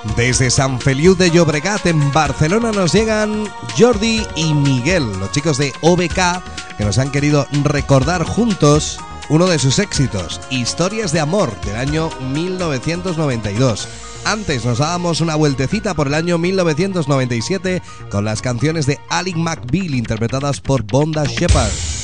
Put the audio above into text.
Desde Sant Feliu de Llobregat, en Barcelona, nos llegan Jordi y Miguel, los chicos de OBK, que nos han querido recordar juntos uno de sus éxitos, Historias de Amor, del año 1992. Antes nos dábamos una vueltecita por el año 1997 con las canciones de Ally McBeal interpretadas por Vonda Shepard.